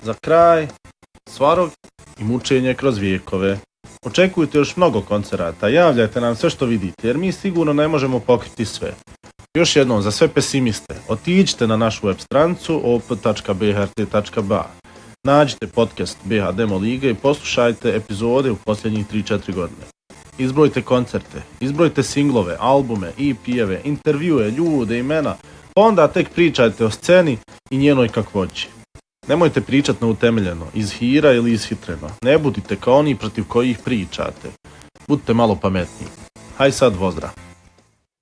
Za kraj, Svarog i mučenje kroz vijekove. Očekujte još mnogo koncerata, javljajte nam sve što vidite, jer mi sigurno ne možemo pokriti sve. Još jednom, za sve pesimiste, otiđite na našu web stranicu op.bhrt.ba. Nađite podcast BH Demo Lige i poslušajte epizode u posljednjih 3-4 godine. Izbrojite koncerte, izbrojite singlove, albume, EP-eve, intervjue, ljude, imena, pa onda tek pričajte o sceni i njenoj kakvoći. Nemojte pričati neutemeljeno, iz hira ili ishitreno. Ne budite kao oni protiv kojih pričate. Budite malo pametniji. Haj sad, pozdrav!